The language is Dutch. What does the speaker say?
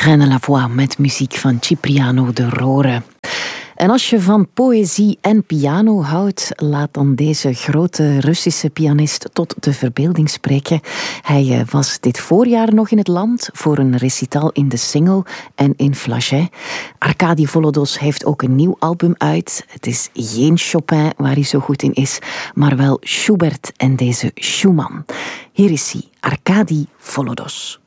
Graine la Voix met muziek van Cipriano de Rore. En als je van poëzie en piano houdt, laat dan deze grote Russische pianist tot de verbeelding spreken. Hij was dit voorjaar nog in het land voor een recital in de Singel en in Flagey. Arkadi Volodos heeft ook een nieuw album uit. Het is geen Chopin waar hij zo goed in is, maar wel Schubert en deze Schumann. Hier is hij, Arkadi Volodos.